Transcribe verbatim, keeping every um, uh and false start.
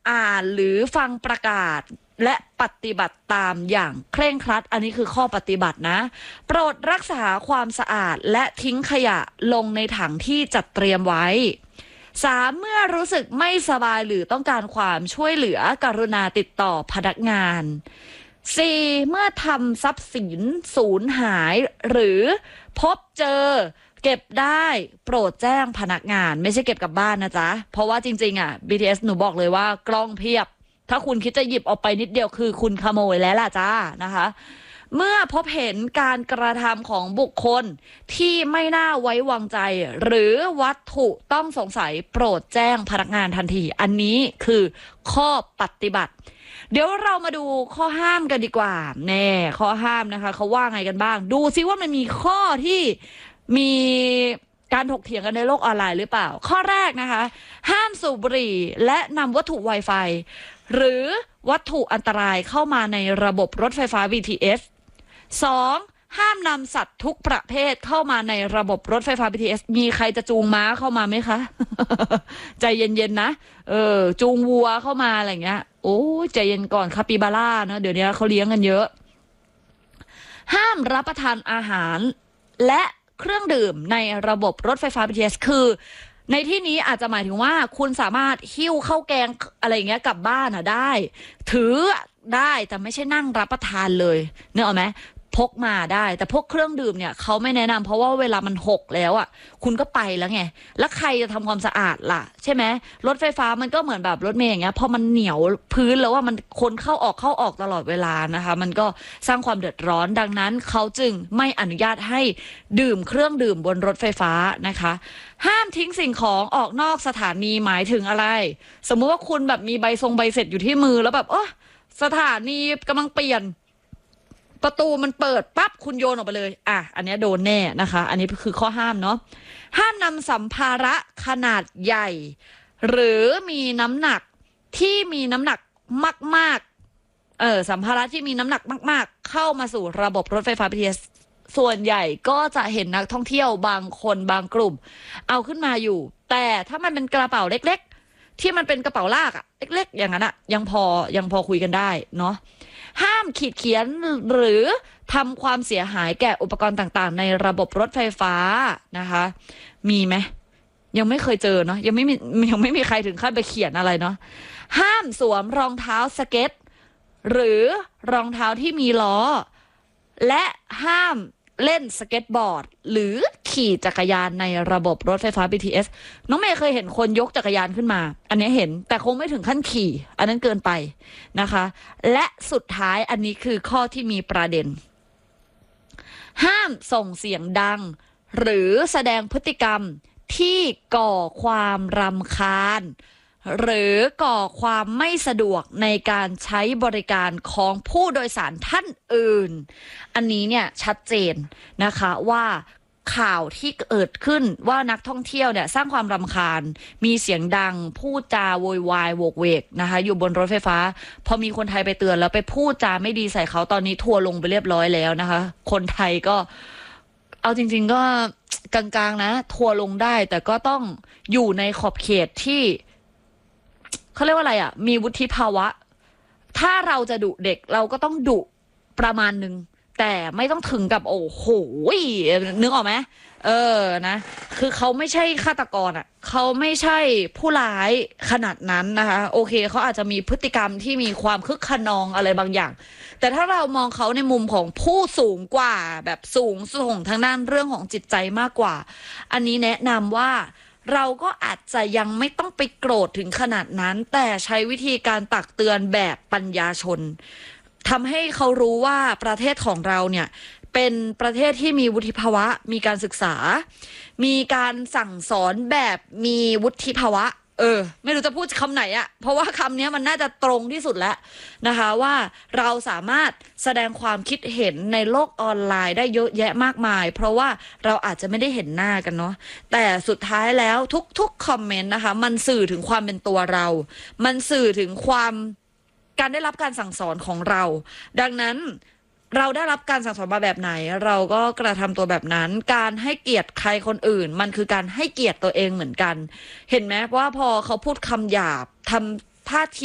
อ่านหรือฟังประกาศและปฏิบัติตามอย่างเคร่งครัดอันนี้คือข้อปฏิบัตินะโปรดรักษาความสะอาดและทิ้งขยะลงในถังที่จัดเตรียมไว้สามเมื่อรู้สึกไม่สบายหรือต้องการความช่วยเหลือกรุณาติดต่อพนักงานสี่เมื่อทำทรัพย์สินสูญหายหรือพบเจอเก็บได้โปรดแจ้งพนักงานไม่ใช่เก็บกลับบ้านนะจ๊ะเพราะว่าจริงๆอ่ะ บี ที เอส หนูบอกเลยว่ากล้องเพียบถ้าคุณคิดจะหยิบออกไปนิดเดียวคือคุณขโมยแล้วล่ะจ้านะคะเมื่อพบเห็นการกระทำของบุคคลที่ไม่น่าไว้วางใจหรือวัตถุต้องสงสัยโปรดแจ้งพนักงานทันทีอันนี้คือข้อปฏิบัติเดี๋ยวเรามาดูข้อห้ามกันดีกว่าแน่ข้อห้ามนะคะเขาว่าไงกันบ้างดูซิว่ามันมีข้อที่มีการถกเถียงกันในโลกออนไลน์หรือเปล่าข้อแรกนะคะห้ามสูบบุหรี่และนำวัตถุ Wi-Fi หรือวัตถุอันตรายเข้ามาในระบบรถไฟฟ้า บี ที เอส สองห้ามนำสัตว์ทุกประเภทเข้ามาในระบบรถไฟฟ้า บี ที เอส มีใครจะจูงม้าเข้ามาไหมคะ ใจเย็นๆนะเออจูงวัวเข้ามาอะไรเงี้ยโอ้ใจเย็นก่อนคาปิบาร่านะเดี๋ยวนี้เขาเลี้ยงกันเยอะห้ามรับประทานอาหารและเครื่องดื่มในระบบรถไฟฟ้า บี ที เอส คือในที่นี้อาจจะหมายถึงว่าคุณสามารถหิ้วข้าวแกงอะไรเงี้ยกลับบ้านอ่ะได้ถือได้แต่ไม่ใช่นั่งรับประทานเลยเนอะไหมพกมาได้แต่พวกเครื่องดื่มเนี่ยเขาไม่แนะนำเพราะว่าเวลามันหกแล้วอ่ะคุณก็ไปแล้วไงแล้วใครจะทำความสะอาดล่ะใช่ไหมรถไฟฟ้ามันก็เหมือนแบบรถเมล์อย่างเงี้ยพอมันเหนียวพื้นแล้วว่ามันคนเข้าออกเข้าออกตลอดเวลานะคะมันก็สร้างความเดือดร้อนดังนั้นเขาจึงไม่อนุญาตให้ดื่มเครื่องดื่มบนรถไฟฟ้านะคะห้ามทิ้งสิ่งของออกนอกสถานีหมายถึงอะไรสมมุติว่าคุณแบบมีใบทรงใบเสร็จอยู่ที่มือแล้วแบบเออสถานีกำลังเปลี่ยนประตูมันเปิดปั๊บคุณโยนออกไปเลยอ่ะอันนี้โดนแน่นะคะอันนี้คือข้อห้ามเนาะห้ามนำสัมภาระขนาดใหญ่หรือมีน้ำหนักที่มีน้ำหนักมากๆเออสัมภาระที่มีน้ำหนักมากๆเข้ามาสู่ระบบรถไฟฟ้า บี ที เอส ส่วนใหญ่ก็จะเห็นนักท่องเที่ยวบางคนบางกลุ่มเอาขึ้นมาอยู่แต่ถ้ามันเป็นกระเป๋าเล็กๆที่มันเป็นกระเป๋าลากอะเล็กๆอย่างนั้นอะยังพอยังพอคุยกันได้เนาะห้ามขีดเขียนหรือทำความเสียหายแก่อุปกรณ์ต่างๆในระบบรถไฟฟ้านะคะมีไหมยังไม่เคยเจอเนาะยังไม่มียังไม่มีใครถึงขั้นไปเขียนอะไรเนาะห้ามสวมรองเท้าสเก็ตหรือรองเท้าที่มีล้อและห้ามเล่นสเก็ตบอร์ดหรือขี่จักรยานในระบบรถไฟฟ้า บี ที เอส น้องเมย์เคยเห็นคนยกจักรยานขึ้นมาอันนี้เห็นแต่คงไม่ถึงขั้นขี่อันนั้นเกินไปนะคะและสุดท้ายอันนี้คือข้อที่มีประเด็นห้ามส่งเสียงดังหรือแสดงพฤติกรรมที่ก่อความรำคาญหรือก่อความไม่สะดวกในการใช้บริการของผู้โดยสารท่านอื่นอันนี้เนี่ยชัดเจนนะคะว่าข่าวที่เกิดขึ้นว่านักท่องเที่ยวเนี่ยสร้างความรำคาญมีเสียงดังพูดจาโวยวายโวกเวกนะคะอยู่บนรถไฟฟ้าพอมีคนไทยไปเตือนแล้วไปพูดจาไม่ดีใส่เขาตอนนี้ทัวร์ลงไปเรียบร้อยแล้วนะคะคนไทยก็เอาจริงๆก็กลางๆนะทัวร์ลงได้แต่ก็ต้องอยู่ในขอบเขตที่เขาเรียกว่าอะไรอ่ะมีวุฒิภาวะถ้าเราจะดุเด็กเราก็ต้องดุประมาณนึงแต่ไม่ต้องถึงกับโอ้โหนึกออกไหมเออนะคือเขาไม่ใช่ฆาตกรอ่ะเขาไม่ใช่ผู้ร้ายขนาดนั้นนะคะโอเคเขาอาจจะมีพฤติกรรมที่มีความคึกขนองอะไรบางอย่างแต่ถ้าเรามองเขาในมุมของผู้สูงกว่าแบบสูงส่งทางด้านเรื่องของจิตใจมากกว่าอันนี้แนะนำว่าเราก็อาจจะยังไม่ต้องไปโกรธถึงขนาดนั้นแต่ใช้วิธีการตักเตือนแบบปัญญาชนทำให้เขารู้ว่าประเทศของเราเนี่ยเป็นประเทศที่มีวุฒิภาวะมีการศึกษามีการสั่งสอนแบบมีวุฒิภาวะเออไม่รู้จะพูดคำไหนอะเพราะว่าคำนี้มันน่าจะตรงที่สุดแล้วนะคะว่าเราสามารถแสดงความคิดเห็นในโลกออนไลน์ได้เยอะแยะมากมายเพราะว่าเราอาจจะไม่ได้เห็นหน้ากันเนาะแต่สุดท้ายแล้วทุกๆคอมเมนต์นะคะมันสื่อถึงความเป็นตัวเรามันสื่อถึงความการได้รับการสั่งสอนของเราดังนั้นเราได้รับการสั่งสอนมาแบบไหนเราก็กระทำตัวแบบนั้นการให้เกียรติใครคนอื่นมันคือการให้เกียรติตัวเองเหมือนกันเห็นไหมว่าพอเขาพูดคำหยาบทำท่าที